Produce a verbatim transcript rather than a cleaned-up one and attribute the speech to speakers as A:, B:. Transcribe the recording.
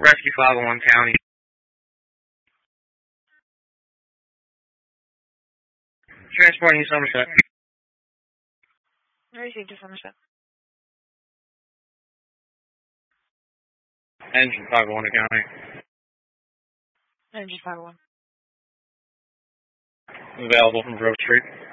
A: Rescue five oh one County. Transporting you Somerset.
B: Received to Somerset.
A: Engine five oh one County.
B: Engine five oh one.
A: Available from Grove Street.